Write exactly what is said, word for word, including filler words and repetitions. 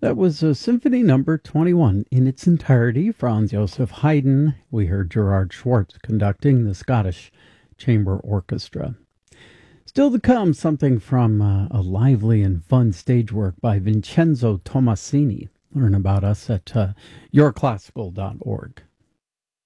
That was uh, Symphony Number twenty-one in its entirety. Franz Joseph Haydn. We heard Gerard Schwartz conducting the Scottish Chamber Orchestra. Still to come, something from uh, a lively and fun stage work by Vincenzo Tomasini. Learn about us at uh, your classical dot org.